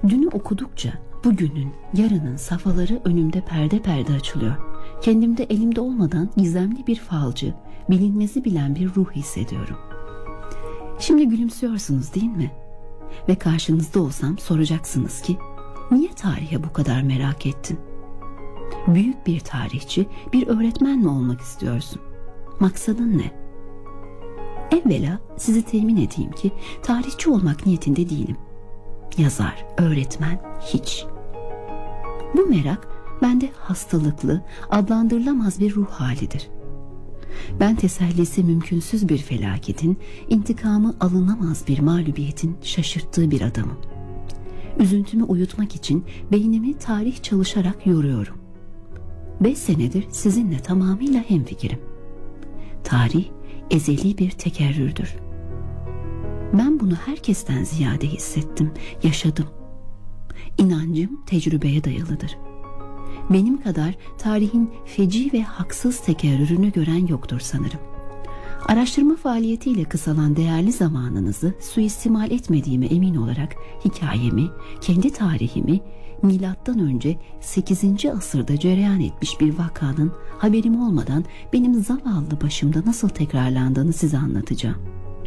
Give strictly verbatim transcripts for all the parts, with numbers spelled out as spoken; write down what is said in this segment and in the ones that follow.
Dünü okudukça bugünün, yarının safhaları önümde perde perde açılıyor. Kendimde elimde olmadan gizemli bir falcı, bilinmezi bilen bir ruh hissediyorum. Şimdi gülümsüyorsunuz değil mi? Ve karşınızda olsam soracaksınız ki, niye tarihe bu kadar merak ettin? Büyük bir tarihçi, bir öğretmen mi olmak istiyorsun? Maksadın ne? Evvela sizi temin edeyim ki tarihçi olmak niyetinde değilim. Yazar, öğretmen hiç. Bu merak bende hastalıklı, adlandırılamaz bir ruh halidir. Ben tesellisi mümkünsüz bir felaketin, intikamı alınamaz bir mağlubiyetin şaşırttığı bir adamım. Üzüntümü uyutmak için beynimi tarih çalışarak yoruyorum. Beş senedir sizinle tamamıyla hemfikirim. Tarih ezeli bir tekerrürdür. Ben bunu herkesten ziyade hissettim, yaşadım. İnancım tecrübeye dayalıdır. Benim kadar tarihin feci ve haksız tekerrürünü gören yoktur sanırım. Araştırma faaliyetiyle kısalan değerli zamanınızı suistimal etmediğime emin olarak hikayemi, kendi tarihimi, milattan önce sekizinci asırda cereyan etmiş bir vakanın haberim olmadan benim zavallı başımda nasıl tekrarlandığını size anlatacağım.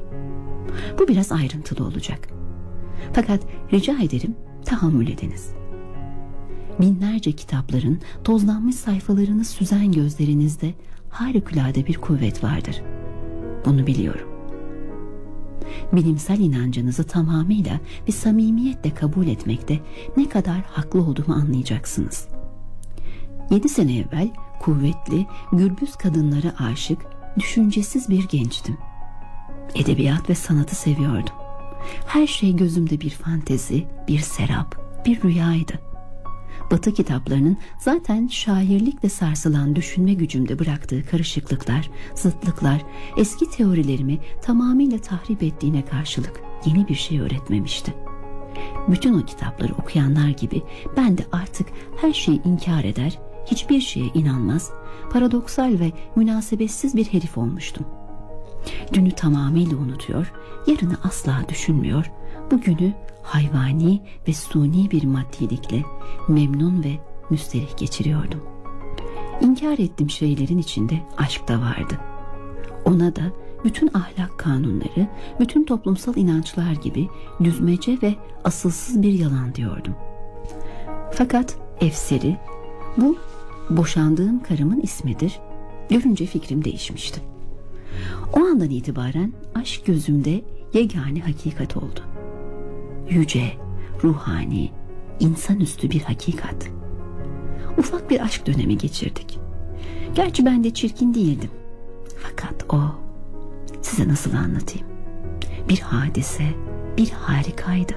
Bu biraz ayrıntılı olacak. Fakat rica ederim tahammül ediniz. Binlerce kitapların tozlanmış sayfalarını süzen gözlerinizde harikulade bir kuvvet vardır. Bunu biliyorum. Bilimsel inancınızı tamamıyla ve samimiyetle kabul etmekte ne kadar haklı olduğumu anlayacaksınız. Yedi sene evvel kuvvetli, gürbüz kadınlara aşık, düşüncesiz bir gençtim. Edebiyat ve sanatı seviyordum. Her şey gözümde bir fantezi, bir serap, bir rüyaydı. Batı kitaplarının zaten şairlikle sarsılan düşünme gücümde bıraktığı karışıklıklar, zıtlıklar, eski teorilerimi tamamıyla tahrip ettiğine karşılık yeni bir şey öğretmemişti. Bütün o kitapları okuyanlar gibi ben de artık her şeyi inkar eder, hiçbir şeye inanmaz, paradoksal ve münasebetsiz bir herif olmuştum. Dünü tamamıyla unutuyor, yarını asla düşünmüyor, bugünü hayvani ve suni bir maddilikle memnun ve müsterih geçiriyordum. İnkar ettiğim şeylerin içinde aşk da vardı. Ona da bütün ahlak kanunları, bütün toplumsal inançlar gibi düzmece ve asılsız bir yalan diyordum. Fakat Efseri, bu boşandığım karımın ismidir, görünce fikrim değişmişti. O andan itibaren aşk gözümde yegane hakikat oldu. Yüce, ruhani, insanüstü bir hakikat. Ufak bir aşk dönemi geçirdik. Gerçi ben de çirkin değildim. Fakat o, size nasıl anlatayım? Bir hadise, bir harikaydı.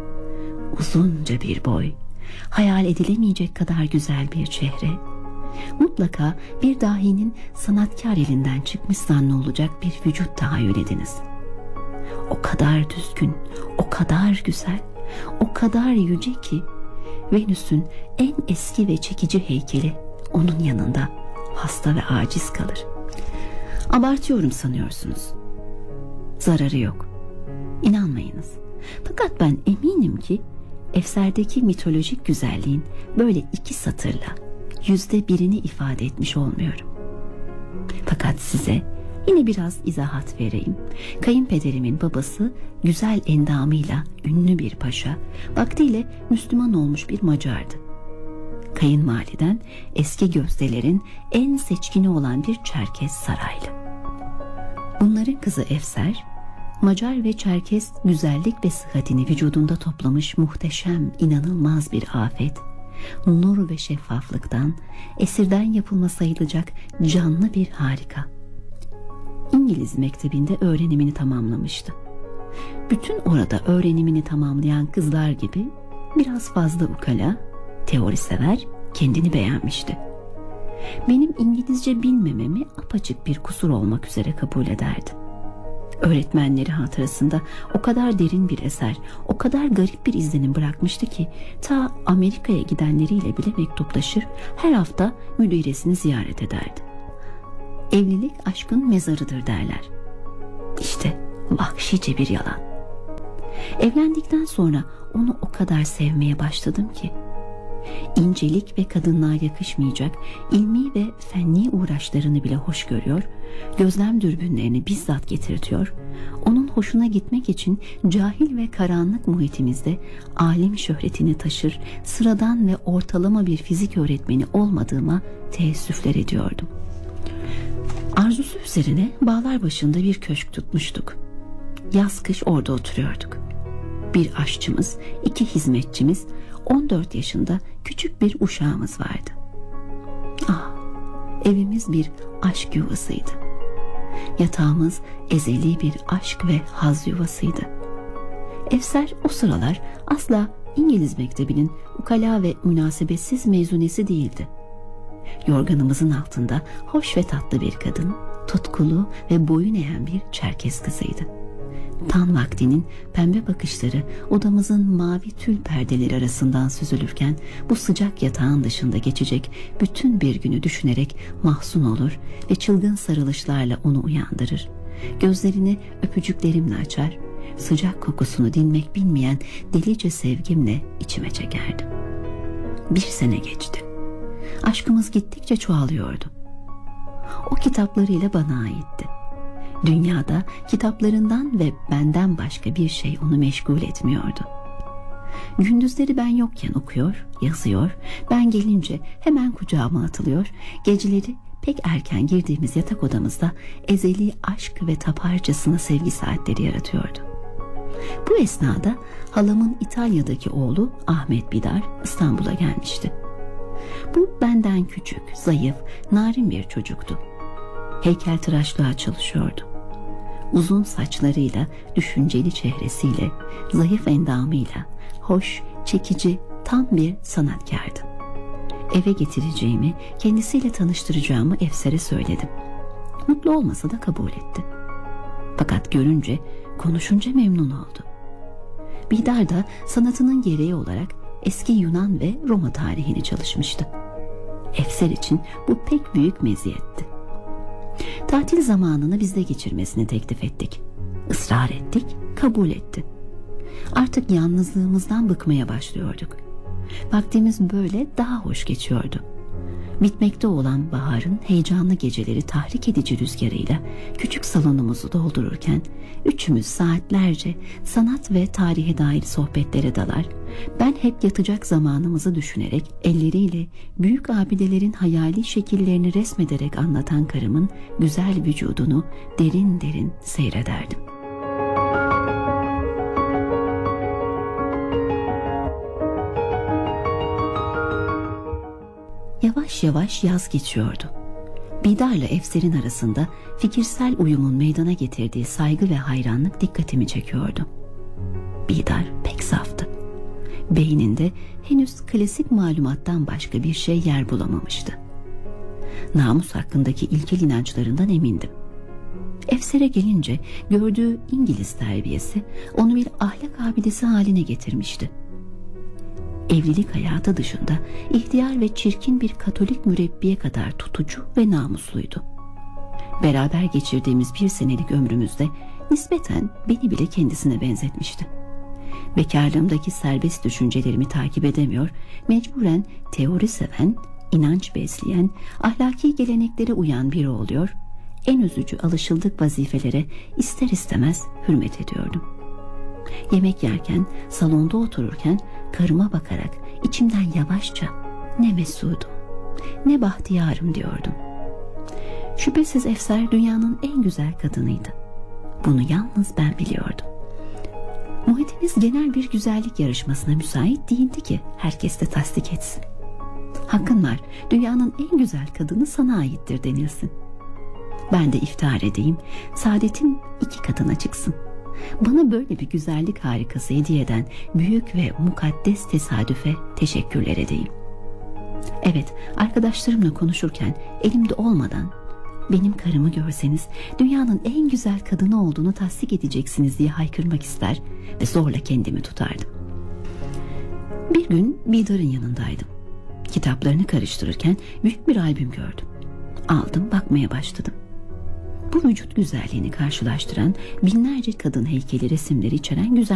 Uzunca bir boy, hayal edilemeyecek kadar güzel bir çehre. Mutlaka bir dahinin sanatkar elinden çıkmış zannı olacak bir vücut tahayyül ediniz. O kadar düzgün, o kadar güzel, o kadar yüce ki Venüs'ün en eski ve çekici heykeli onun yanında hasta ve aciz kalır. Abartıyorum sanıyorsunuz. Zararı yok. İnanmayınız. Fakat ben eminim ki Efser'deki mitolojik güzelliğin böyle iki satırla yüzde birini ifade etmiş olmuyorum. Fakat size yine biraz izahat vereyim. Kayınpederimin babası güzel endamıyla ünlü bir paşa, vaktiyle Müslüman olmuş bir Macardı. Kayınvaliden eski gözdelerin en seçkini olan bir Çerkez saraylı. Bunların kızı Efser, Macar ve Çerkez güzellik ve sıhhatini vücudunda toplamış muhteşem, inanılmaz bir afet, nur ve şeffaflıktan, esirden yapılma sayılacak canlı bir harika. İngiliz mektebinde öğrenimini tamamlamıştı. Bütün orada öğrenimini tamamlayan kızlar gibi biraz fazla ukala, teori sever, kendini beğenmişti. Benim İngilizce bilmememi apaçık bir kusur olmak üzere kabul ederdi. Öğretmenleri hatırasında o kadar derin bir eser, o kadar garip bir izlenim bırakmıştı ki ta Amerika'ya gidenleriyle bile mektuplaşır, her hafta müdiresini ziyaret ederdi. Evlilik aşkın mezarıdır derler. İşte vahşice bir yalan. Evlendikten sonra onu o kadar sevmeye başladım ki, İncelik ve kadınlığa yakışmayacak ilmi ve fenni uğraşlarını bile hoş görüyor, gözlem dürbünlerini bizzat getirtiyor, onun hoşuna gitmek için cahil ve karanlık muhitimizde alim şöhretini taşır, sıradan ve ortalama bir fizik öğretmeni olmadığıma teessüfler ediyordum. Arzusu üzerine bağlar başında bir köşk tutmuştuk. Yaz kış orada oturuyorduk. Bir aşçımız, iki hizmetçimiz, on dört yaşında küçük bir uşağımız vardı. Ah, evimiz bir aşk yuvasıydı. Yatağımız ezeli bir aşk ve haz yuvasıydı. Efser o sıralar asla İngiliz mektebinin ukala ve münasebetsiz mezunesi değildi. Yorganımızın altında hoş ve tatlı bir kadın, tutkulu ve boyun eğen bir Çerkez kızıydı. Tan vaktinin pembe bakışları odamızın mavi tül perdeleri arasından süzülürken bu sıcak yatağın dışında geçecek bütün bir günü düşünerek mahzun olur ve çılgın sarılışlarla onu uyandırır. Gözlerini öpücüklerimle açar, sıcak kokusunu dinmek bilmeyen delice sevgimle içime çekerdim. Bir sene geçti. Aşkımız gittikçe çoğalıyordu. O kitaplarıyla bana aitti. Dünyada kitaplarından ve benden başka bir şey onu meşgul etmiyordu. Gündüzleri ben yokken okuyor, yazıyor, ben gelince hemen kucağıma atılıyor, geceleri pek erken girdiğimiz yatak odamızda ezeli aşk ve taparcasına sevgi saatleri yaratıyordu. Bu esnada halamın İtalya'daki oğlu Ahmet Bidar İstanbul'a gelmişti. Bu benden küçük, zayıf, narin bir çocuktu. Heykeltıraşlığa çalışıyordu. Uzun saçlarıyla, düşünceli çehresiyle, zayıf endamıyla, hoş, çekici, tam bir sanatkardı. Eve getireceğimi, kendisiyle tanıştıracağımı Efser'e söyledim. Mutlu olmasa da kabul etti. Fakat görünce, konuşunca memnun oldu. Bidar da sanatının gereği olarak eski Yunan ve Roma tarihini çalışmıştı. Efser için bu pek büyük meziyetti. Tatil zamanını bizde geçirmesini teklif ettik. Israr ettik, kabul etti. Artık yalnızlığımızdan bıkmaya başlıyorduk. Vaktimiz böyle daha hoş geçiyordu. Bitmekte olan baharın heyecanlı geceleri tahrik edici rüzgarıyla küçük salonumuzu doldururken üçümüz saatlerce sanat ve tarihe dair sohbetlere dalar, ben hep yatacak zamanımızı düşünerek elleriyle büyük abidelerin hayali şekillerini resmederek anlatan karımın güzel vücudunu derin derin seyrederdim. Yavaş yavaş yaz geçiyordu. Bidar'la Efser'in arasında fikirsel uyumun meydana getirdiği saygı ve hayranlık dikkatimi çekiyordu. Bidar pek saftı. Beyninde henüz klasik malumattan başka bir şey yer bulamamıştı. Namus hakkındaki ilkel inançlarından emindim. Efser'e gelince gördüğü İngiliz terbiyesi onu bir ahlak abidesi haline getirmişti. Evlilik hayatı dışında ihtiyar ve çirkin bir Katolik mürebbiye kadar tutucu ve namusluydu. Beraber geçirdiğimiz bir senelik ömrümüzde nispeten beni bile kendisine benzetmişti. Bekarlığımdaki serbest düşüncelerimi takip edemiyor, mecburen teori seven, inanç besleyen, ahlaki geleneklere uyan biri oluyor, en üzücü alışıldık vazifelere ister istemez hürmet ediyordum. Yemek yerken, salonda otururken karıma bakarak içimden yavaşça ne mesudum, ne bahtiyarım diyordum. Şüphesiz Efser dünyanın en güzel kadınıydı. Bunu yalnız ben biliyordum. Muhitimiz genel bir güzellik yarışmasına müsait değildi ki herkes de tasdik etsin. Hakkın var, dünyanın en güzel kadını sana aittir denilsin. Ben de iftihar edeyim, saadetim iki katına çıksın. Bana böyle bir güzellik harikası hediye eden büyük ve mukaddes tesadüfe teşekkürler edeyim. Evet, arkadaşlarımla konuşurken elimde olmadan benim karımı görseniz dünyanın en güzel kadını olduğunu tasdik edeceksiniz diye haykırmak ister ve zorla kendimi tutardım. Bir gün Bidar'ın yanındaydım. Kitaplarını karıştırırken büyük bir albüm gördüm. Aldım, bakmaya başladım. Bu vücut güzelliğini karşılaştıran binlerce kadın heykeli resimleri içeren güzel